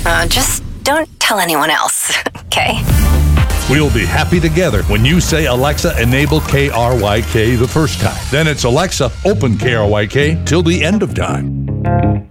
Just don't tell anyone else, okay? We'll be happy together when you say, Alexa, enable KRYK the first time. Then it's Alexa, open KRYK till the end of time.